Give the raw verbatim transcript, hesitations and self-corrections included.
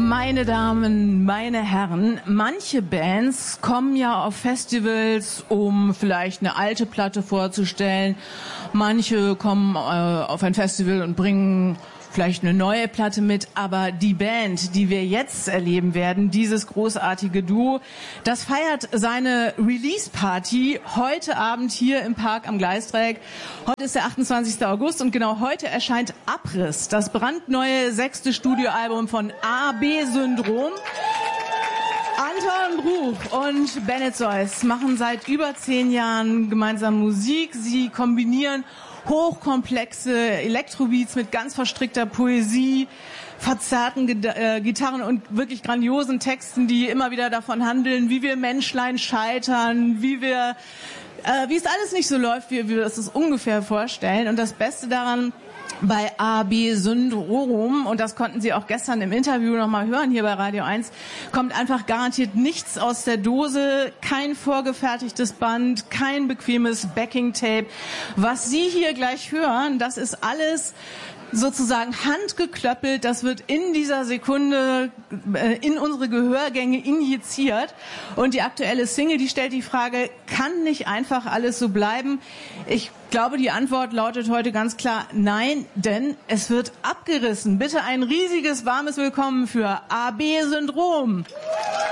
Meine Damen, meine Herren, manche Bands kommen ja auf Festivals, um vielleicht eine alte Platte vorzustellen. Manche kommen äh, auf ein Festival und bringen vielleicht eine neue Platte mit, aber die Band, die wir jetzt erleben werden, dieses großartige Duo, das feiert seine Release-Party heute Abend hier im Park am Gleisdreieck. Heute ist der achtundzwanzigste August und genau heute erscheint Abriss, das brandneue sechste Studioalbum von A B-Syndrom. Anton Bruch und Bennett Seuss machen seit über zehn Jahren gemeinsam Musik. Sie kombinieren hochkomplexe Elektrobeats mit ganz verstrickter Poesie, verzerrten äh, Gitarren und wirklich grandiosen Texten, die immer wieder davon handeln, wie wir Menschlein scheitern, wie wir, äh, wie es alles nicht so läuft, wie wir es uns ungefähr vorstellen. Und das Beste daran, bei A B-Syndrom, und das konnten Sie auch gestern im Interview nochmal hören hier bei Radio eins, kommt einfach garantiert nichts aus der Dose, kein vorgefertigtes Band, kein bequemes Backing-Tape. Was Sie hier gleich hören, das ist alles sozusagen handgeklöppelt, das wird in dieser Sekunde äh, in unsere Gehörgänge injiziert. Und die aktuelle Single, die stellt die Frage, kann nicht einfach alles so bleiben? Ich glaube, die Antwort lautet heute ganz klar nein, denn es wird abgerissen. Bitte ein riesiges, warmes Willkommen für A B-Syndrom.